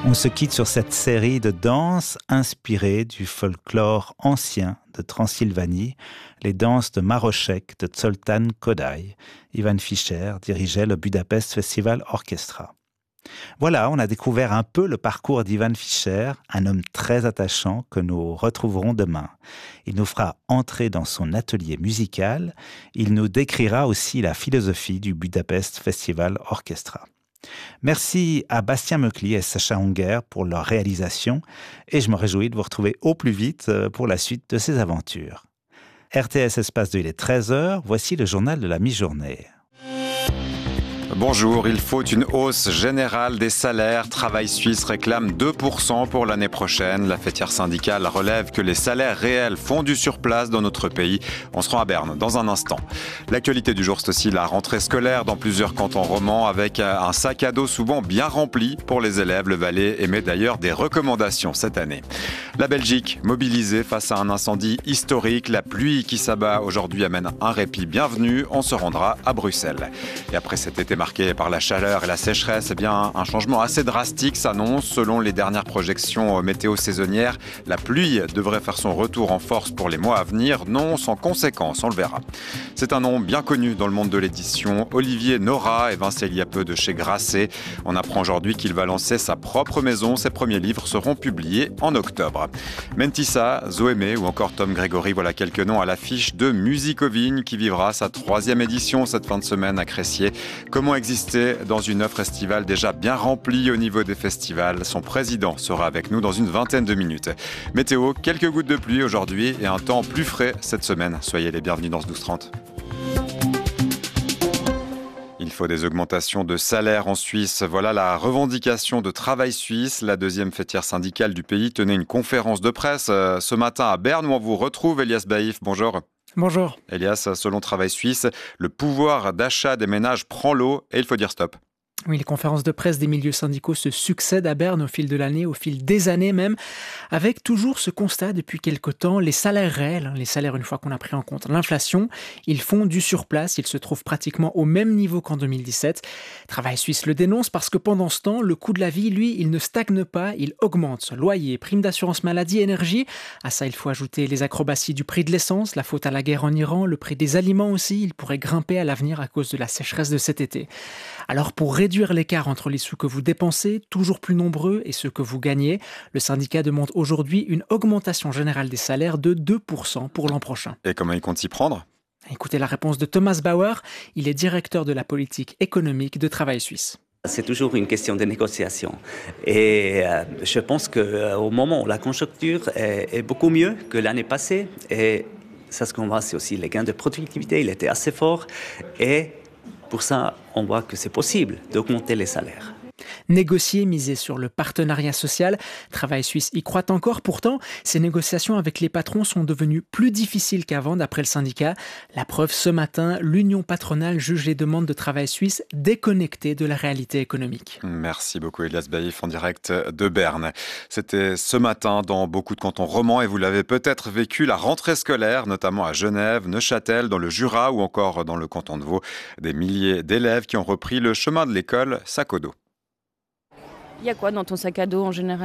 On se quitte sur cette série de danses inspirées du folklore ancien de Transylvanie, les danses de Maroczek de Zoltán Kodály. Ivan Fischer dirigeait le Budapest Festival Orchestra. Voilà, on a découvert un peu le parcours d'Ivan Fischer, un homme très attachant que nous retrouverons demain. Il nous fera entrer dans son atelier musical. Il nous décrira aussi la philosophie du Budapest Festival Orchestra. Merci à Bastien Meucli et Sacha Unger pour leur réalisation et je me réjouis de vous retrouver au plus vite pour la suite de ces aventures. RTS Espace 2, il est 13h, voici le journal de la mi-journée. Bonjour, il faut une hausse générale des salaires. Travail Suisse réclame 2% pour l'année prochaine. La fêtière syndicale relève que les salaires réels font du surplace dans notre pays. On se rend à Berne dans un instant. L'actualité du jour, c'est aussi la rentrée scolaire dans plusieurs cantons romans avec un sac à dos souvent bien rempli pour les élèves. Le Valais émet d'ailleurs des recommandations cette année. La Belgique, mobilisée face à un incendie historique. La pluie qui s'abat aujourd'hui amène un répit bienvenu. On se rendra à Bruxelles. Et après cet été marqué par la chaleur et la sécheresse, eh bien, un changement assez drastique s'annonce. Selon les dernières projections météo saisonnières, la pluie devrait faire son retour en force pour les mois à venir. Non, sans conséquence, on le verra. C'est un nom bien connu dans le monde de l'édition. Olivier Nora, évincé il y a peu de chez Grasset. On apprend aujourd'hui qu'il va lancer sa propre maison. Ses premiers livres seront publiés en octobre. Mentissa, Zoémé ou encore Tom Grégory, voilà quelques noms à l'affiche de Musicovigne qui vivra sa 3e édition cette fin de semaine à Cressier. Comment exister dans une offre estivale déjà bien remplie au niveau des festivals? Son président sera avec nous dans une vingtaine de minutes. Météo, quelques gouttes de pluie aujourd'hui et un temps plus frais cette semaine. Soyez les bienvenus dans ce 12-30. Il faut des augmentations de salaire en Suisse. Voilà la revendication de Travail Suisse. La deuxième fêtière syndicale du pays tenait une conférence de presse ce matin à Berne où on vous retrouve. Elias Baïf, bonjour. Bonjour. Elias, selon Travail Suisse, le pouvoir d'achat des ménages prend l'eau et il faut dire stop. Oui, les conférences de presse des milieux syndicaux se succèdent à Berne au fil de l'année, au fil des années même, avec toujours ce constat depuis quelque temps, les salaires réels, les salaires une fois qu'on a pris en compte l'inflation, ils font du surplace, ils se trouvent pratiquement au même niveau qu'en 2017. Travail Suisse le dénonce parce que pendant ce temps, le coût de la vie, lui, il ne stagne pas, il augmente. Loyer, prime d'assurance maladie, énergie, à ça il faut ajouter les acrobaties du prix de l'essence, la faute à la guerre en Iran, le prix des aliments aussi, il pourrait grimper à l'avenir à cause de la sécheresse de cet été. Alors pour réduire l'écart entre les sous que vous dépensez, toujours plus nombreux, et ceux que vous gagnez, le syndicat demande aujourd'hui une augmentation générale des salaires de 2% pour l'an prochain. Et comment il compte s'y prendre ? Écoutez la réponse de Thomas Bauer, il est directeur de la politique économique de Travail Suisse. C'est toujours une question de négociation. Et je pense qu'au moment où la conjoncture est beaucoup mieux que l'année passée, et ça ce qu'on voit, c'est aussi les gains de productivité, il était assez fort, et pour ça, on voit que c'est possible d'augmenter les salaires. Négocier, miser sur le partenariat social, Travail Suisse y croit encore. Pourtant, ces négociations avec les patrons sont devenues plus difficiles qu'avant, d'après le syndicat. La preuve, ce matin, l'union patronale juge les demandes de Travail Suisse déconnectées de la réalité économique. Merci beaucoup Elias Baïf en direct de Berne. C'était ce matin dans beaucoup de cantons romans et vous l'avez peut-être vécu, la rentrée scolaire, notamment à Genève, Neuchâtel, dans le Jura ou encore dans le canton de Vaud. Des milliers d'élèves qui ont repris le chemin de l'école sac au dos. Il y a quoi dans ton sac à dos en général ?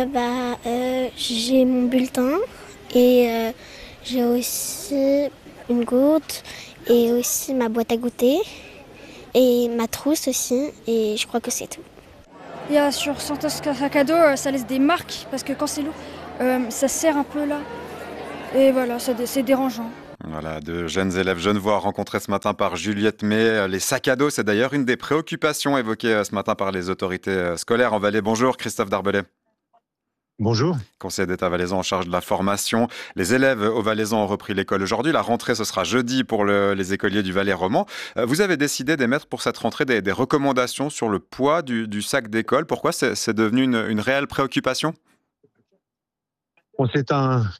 J'ai mon bulletin et j'ai aussi une gourde et aussi ma boîte à goûter et ma trousse aussi et je crois que c'est tout. Il y a sur certains sacs à dos, ça laisse des marques parce que quand c'est lourd, ça serre un peu là et voilà, c'est dérangeant. Voilà, de jeunes élèves genevois rencontrés ce matin par Juliette May. Les sacs à dos, c'est d'ailleurs une des préoccupations évoquées ce matin par les autorités scolaires en Valais. Bonjour Christophe Darbellet. Bonjour. Conseiller d'État valaisan en charge de la formation. Les élèves au Valaisan ont repris l'école aujourd'hui. La rentrée, ce sera jeudi pour les écoliers du Valais roman. Vous avez décidé d'émettre pour cette rentrée des recommandations sur le poids du sac d'école. Pourquoi c'est devenu une réelle préoccupation ? C'est un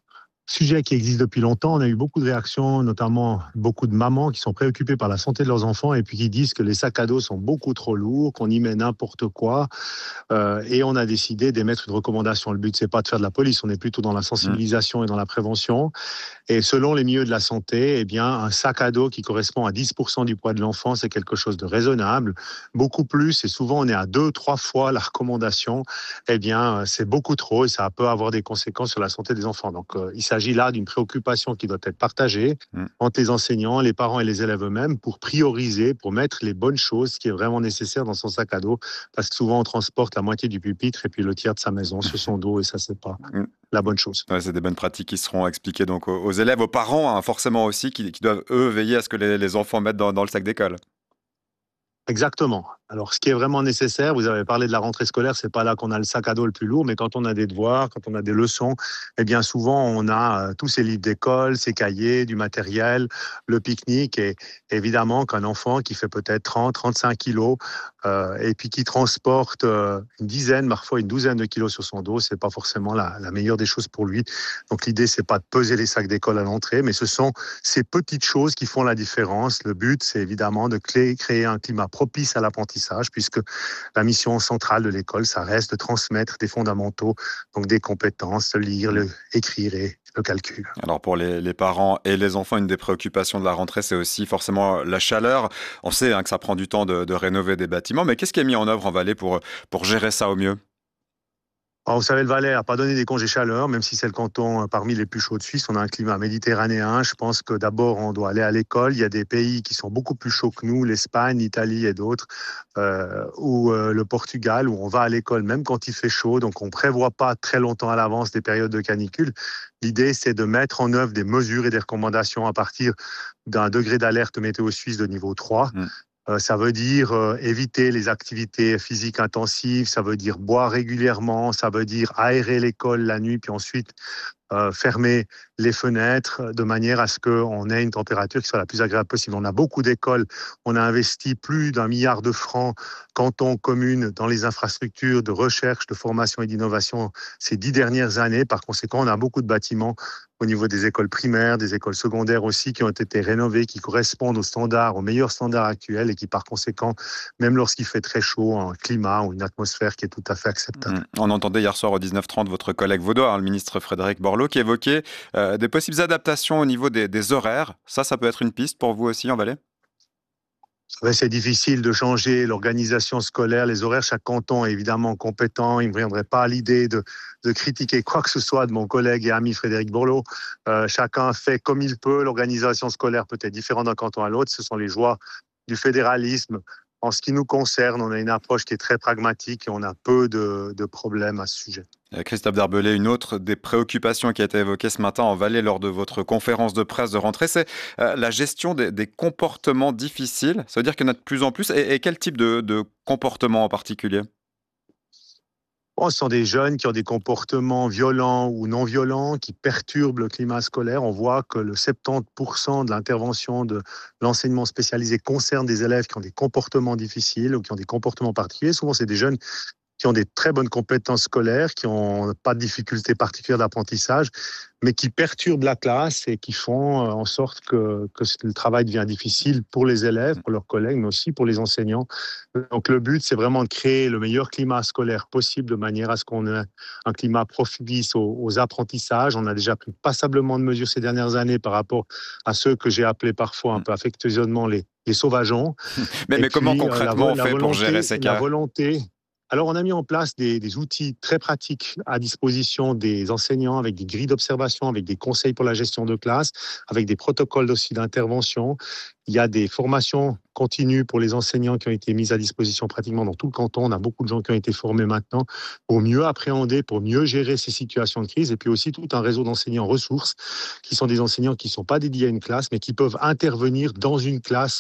sujet qui existe depuis longtemps. On a eu beaucoup de réactions, notamment beaucoup de mamans qui sont préoccupées par la santé de leurs enfants et puis qui disent que les sacs à dos sont beaucoup trop lourds, qu'on y met n'importe quoi. Et on a décidé d'émettre une recommandation. Le but, c'est pas de faire de la police, on est plutôt dans la sensibilisation et dans la prévention. Et selon les milieux de la santé, eh bien, un sac à dos qui correspond à 10% du poids de l'enfant, c'est quelque chose de raisonnable. Beaucoup plus, et souvent on est à 2-3 fois la recommandation, eh bien, c'est beaucoup trop et ça peut avoir des conséquences sur la santé des enfants. Donc, il s'agit là d'une préoccupation qui doit être partagée entre les enseignants, les parents et les élèves eux-mêmes pour prioriser, pour mettre les bonnes choses, ce qui est vraiment nécessaire dans son sac à dos, parce que souvent on transporte la moitié du pupitre et puis le tiers de sa maison sur son dos et ça, c'est pas la bonne chose. Ouais, c'est des bonnes pratiques qui seront expliquées donc aux élèves, aux parents, hein, forcément aussi, qui doivent, eux, veiller à ce que les enfants mettent dans le sac d'école. Exactement. Alors, ce qui est vraiment nécessaire, vous avez parlé de la rentrée scolaire, c'est pas là qu'on a le sac à dos le plus lourd, mais quand on a des devoirs, quand on a des leçons, eh bien souvent on a tous ces livres d'école, ces cahiers, du matériel, le pique-nique et évidemment qu'un enfant qui fait peut-être 30-35 kilos et puis qui transporte une dizaine, parfois une douzaine de kilos sur son dos, c'est pas forcément la meilleure des choses pour lui. Donc l'idée c'est pas de peser les sacs d'école à l'entrée, mais ce sont ces petites choses qui font la différence. Le but c'est évidemment de créer un climat propice à l'apprentissage, puisque la mission centrale de l'école, ça reste de transmettre des fondamentaux, donc des compétences, lire, écrire et le calcul. Alors pour les parents et les enfants, une des préoccupations de la rentrée, c'est aussi forcément la chaleur. On sait que ça prend du temps de rénover des bâtiments, mais qu'est-ce qui est mis en œuvre en Valais pour gérer ça au mieux ? Alors, vous savez, le Valais n'a pas donné des congés chaleur, même si c'est le canton parmi les plus chauds de Suisse. On a un climat méditerranéen. Je pense que d'abord, on doit aller à l'école. Il y a des pays qui sont beaucoup plus chauds que nous, l'Espagne, l'Italie et d'autres, ou le Portugal, où on va à l'école même quand il fait chaud. Donc, on ne prévoit pas très longtemps à l'avance des périodes de canicule. L'idée, c'est de mettre en œuvre des mesures et des recommandations à partir d'un degré d'alerte météo suisse de niveau 3. Ça veut dire éviter les activités physiques intensives, ça veut dire boire régulièrement, ça veut dire aérer l'école la nuit, puis ensuite fermer les fenêtres de manière à ce qu'on ait une température qui soit la plus agréable possible. On a beaucoup d'écoles, on a investi plus d'1 milliard de francs, cantons, communes, dans les infrastructures de recherche, de formation et d'innovation ces 10 dernières années. Par conséquent, on a beaucoup de bâtiments au niveau des écoles primaires, des écoles secondaires aussi, qui ont été rénovées, qui correspondent aux standards, aux meilleurs standards actuels et qui, par conséquent, même lorsqu'il fait très chaud, un climat ou une atmosphère qui est tout à fait acceptable. On entendait hier soir au 19h30 votre collègue vaudois, le ministre Frédéric Borloo, qui évoquait des possibles adaptations au niveau des horaires. Ça peut être une piste pour vous aussi en Valais ? C'est difficile de changer l'organisation scolaire, les horaires. Chaque canton est évidemment compétent. Il ne me viendrait pas à l'idée de critiquer quoi que ce soit de mon collègue et ami Frédéric Borloo. Chacun fait comme il peut. L'organisation scolaire peut être différente d'un canton à l'autre. Ce sont les joies du fédéralisme. En ce qui nous concerne, on a une approche qui est très pragmatique et on a peu de problèmes à ce sujet. Christophe Darbelé, une autre des préoccupations qui a été évoquée ce matin en Valais lors de votre conférence de presse de rentrée, c'est la gestion des comportements difficiles. Ça veut dire qu'il y en a de plus en plus. Et quel type de comportement en particulier ? Ce sont des jeunes qui ont des comportements violents ou non violents, qui perturbent le climat scolaire. On voit que le 70% de l'intervention de l'enseignement spécialisé concerne des élèves qui ont des comportements difficiles ou qui ont des comportements particuliers. Souvent, c'est des jeunes qui ont des très bonnes compétences scolaires, qui n'ont pas de difficultés particulières d'apprentissage, mais qui perturbent la classe et qui font en sorte que le travail devient difficile pour les élèves, pour leurs collègues, mais aussi pour les enseignants. Donc le but, c'est vraiment de créer le meilleur climat scolaire possible de manière à ce qu'on ait un climat propice aux apprentissages. On a déjà pris passablement de mesures ces dernières années par rapport à ceux que j'ai appelés parfois un peu affectueusement les sauvageons. Mais comment concrètement on fait pour gérer ces cas ? Alors, on a mis en place des outils très pratiques à disposition des enseignants avec des grilles d'observation, avec des conseils pour la gestion de classe, avec des protocoles aussi d'intervention. Il y a des formations continues pour les enseignants qui ont été mises à disposition pratiquement dans tout le canton. On a beaucoup de gens qui ont été formés maintenant pour mieux appréhender, pour mieux gérer ces situations de crise. Et puis aussi tout un réseau d'enseignants ressources qui sont des enseignants qui ne sont pas dédiés à une classe, mais qui peuvent intervenir dans une classe